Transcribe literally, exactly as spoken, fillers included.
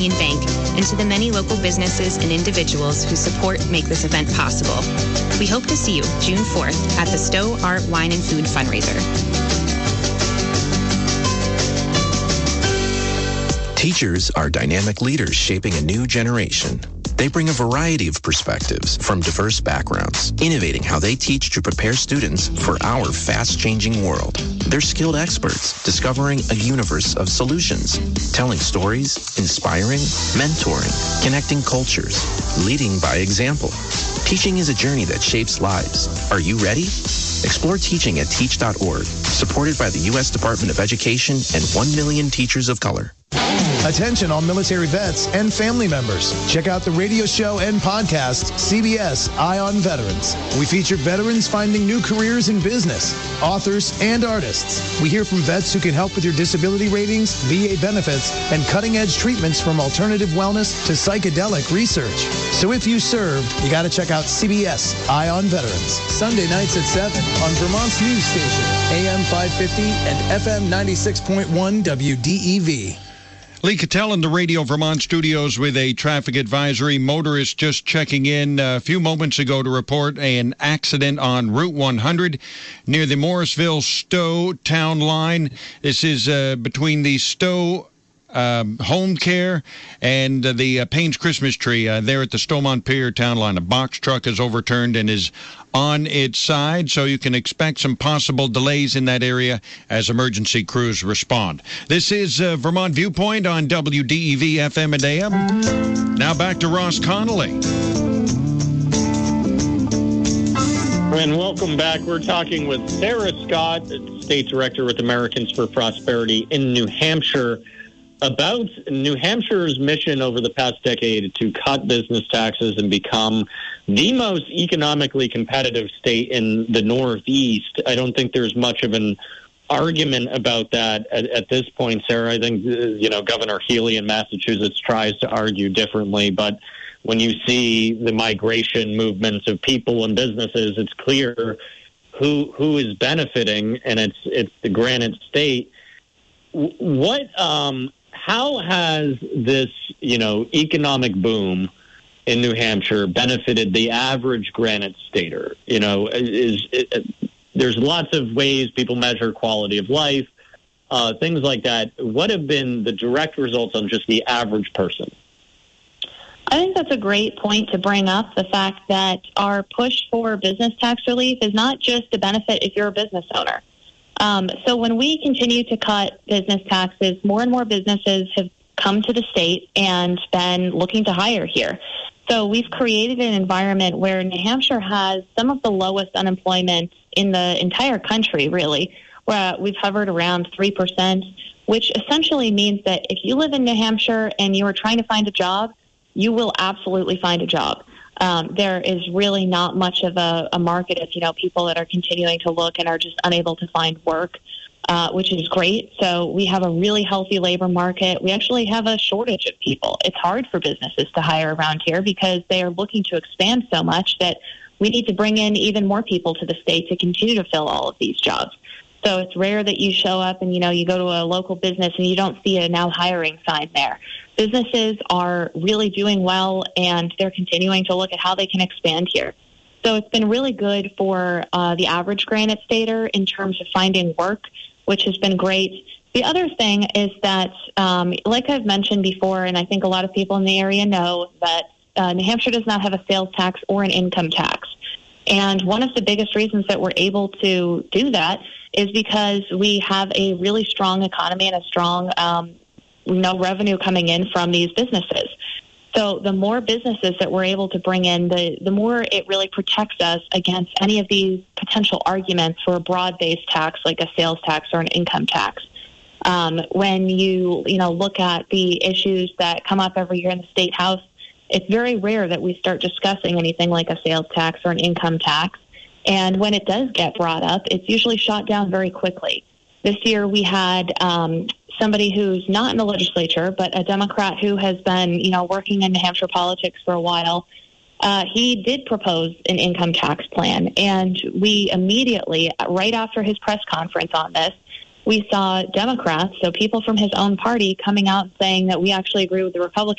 Bank, and to the many local businesses and individuals whose support make this event possible. We hope to see you June fourth at the Stowe Art, Wine, and Food fundraiser. Teachers are dynamic leaders shaping a new generation. They bring a variety of perspectives from diverse backgrounds, innovating how they teach to prepare students for our fast-changing world. They're skilled experts, discovering a universe of solutions, telling stories, inspiring, mentoring, connecting cultures, leading by example. Teaching is a journey that shapes lives. Are you ready? Explore teaching at teach dot org, supported by the U S Department of Education and one million teachers of color. Attention all military vets and family members. Check out the radio show and podcast, C B S Eye on Veterans. We feature veterans finding new careers in business, authors, and artists. We hear from vets who can help with your disability ratings, V A benefits, and cutting-edge treatments from alternative wellness to psychedelic research. So if you served, you got to check out C B S Eye on Veterans. Sunday nights at seven on Vermont's news station, A M five fifty and F M ninety-six point one W D E V. Lee Cattell in the Radio Vermont studios with a traffic advisory. Motorists just checking in a few moments ago to report an accident on Route one hundred near the Morrisville-Stowe town line. This is uh, between the Stowe Um, home care and uh, the uh, Payne's Christmas tree uh, there at the Stowe-Montpelier town line. A box truck is overturned and is on its side, so you can expect some possible delays in that area as emergency crews respond. This is uh, Vermont Viewpoint on W D E V F M and A M. Now back to Ross Connolly. And welcome back. We're talking with Sarah Scott, State Director with Americans for Prosperity in New Hampshire, about New Hampshire's mission over the past decade to cut business taxes and become the most economically competitive state in the Northeast. I don't think there's much of an argument about that at, at this point, Sarah. I think, you know, Governor Healy in Massachusetts tries to argue differently, but when you see the migration movements of people and businesses, it's clear who who is benefiting, and it's it's the Granite State. What um How has this, you know, economic boom in New Hampshire benefited the average Granite Stater? You know, is it, there's lots of ways people measure quality of life, uh, things like that. What have been the direct results on just the average person? I think that's a great point to bring up, the fact that our push for business tax relief is not just a benefit if you're a business owner. Um, so when we continue to cut business taxes, more and more businesses have come to the state and been looking to hire here. So we've created an environment where New Hampshire has some of the lowest unemployment in the entire country, really, where we've hovered around three percent, which essentially means that if you live in New Hampshire and you are trying to find a job, you will absolutely find a job. Um, there is really not much of a, a market of, you know, people that are continuing to look and are just unable to find work, uh, which is great. So we have a really healthy labor market. We actually have a shortage of people. It's hard for businesses to hire around here because they are looking to expand so much that we need to bring in even more people to the state to continue to fill all of these jobs. So it's rare that you show up and, you know, you go to a local business and you don't see a now hiring sign there. Businesses are really doing well, and they're continuing to look at how they can expand here. So it's been really good for uh, the average Granite Stater in terms of finding work, which has been great. The other thing is that, um, like I've mentioned before, and I think a lot of people in the area know, that uh, New Hampshire does not have a sales tax or an income tax. And one of the biggest reasons that we're able to do that is because we have a really strong economy and a strong um, you know, revenue coming in from these businesses. So the more businesses that we're able to bring in, the, the more it really protects us against any of these potential arguments for a broad-based tax like a sales tax or an income tax. Um, when you, you know, look at the issues that come up every year in the State House, it's very rare that we start discussing anything like a sales tax or an income tax. And when it does get brought up, it's usually shot down very quickly. This year we had um, somebody who's not in the legislature, but a Democrat who has been, you know, working in New Hampshire politics for a while. Uh, he did propose an income tax plan, and we immediately, right after his press conference on this, we saw Democrats, so people from his own party, coming out saying that we actually agree with the Republicans